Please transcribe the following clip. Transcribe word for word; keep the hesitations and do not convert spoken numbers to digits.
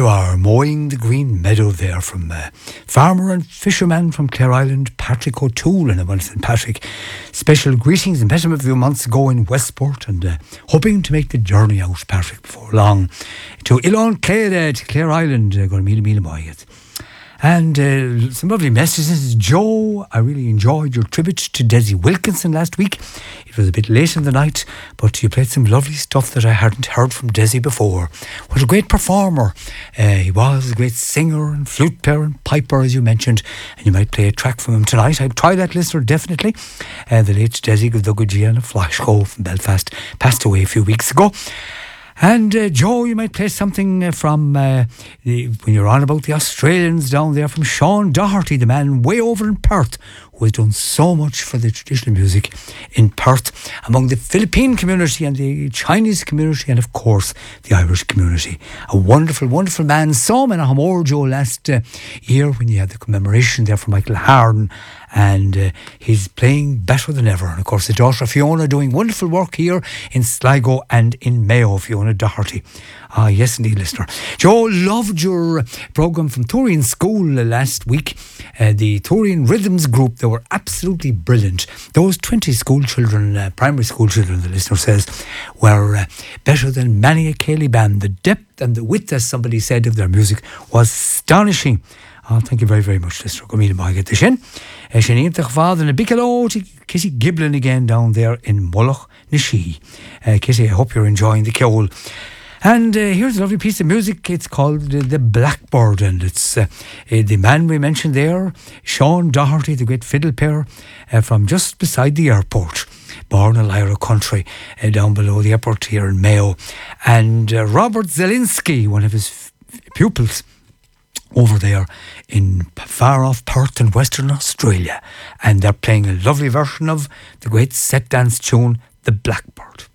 you are, mowing the green meadow there from uh, farmer and fisherman from Clare Island, Patrick O'Toole. And I want to send Patrick special greetings and met him a few months ago in Westport, and uh, hoping to make the journey out, Patrick, before long to Ilon Clare, uh, to Clare Island. Uh, going to meet him at And uh, some lovely messages. Joe, I really enjoyed your tribute to Desi Wilkinson last week. It was a bit late in the night, but you played some lovely stuff that I hadn't heard from Desi before. What a great performer. Uh, he was a great singer and flute player and piper, as you mentioned. And you might play a track from him tonight. I'd try that, listener, definitely. Uh, the late Desi Guldugujian of Flashco from Belfast passed away a few weeks ago. And uh, Joe, you might play something uh, from uh, the, when you're on about the Australians down there, from Sean Doherty, the man way over in Perth, who has done so much for the traditional music in Perth, among the Philippine community and the Chinese community and, of course, the Irish community. A wonderful, wonderful man. Saw him in Hamor, Joe, last uh, year when you had the commemoration there for Michael Harden, and uh, he's playing better than ever. And, of course, the daughter Fiona doing wonderful work here in Sligo and in Mayo, Fiona Doherty. Ah, yes, indeed, listener. Joe, loved your programme from Turian School last week. Uh, the Turian Rhythms group, they were absolutely brilliant. Those twenty school children, uh, primary school children, the listener says, were uh, better than many a Cayley band. The depth and the width, as somebody said, of their music was astonishing. Oh, thank you very, very much, listener. Go meet him, I get the shin. Shaneen Techfad and a big hello to Kitty Giblin again down there in Mullagh Nishi. Uh, Kitty, I hope you're enjoying the Ceol. And uh, here's a lovely piece of music. It's called uh, The Blackbird, and it's uh, uh, the man we mentioned there, Sean Doherty, the great fiddle player uh, from just beside the airport. Born in Lyra country, uh, down below the airport here in Mayo. And uh, Robert Zelinski, one of his f- pupils, over there in far off Perth in Western Australia. And they're playing a lovely version of the great set dance tune, The Blackbird.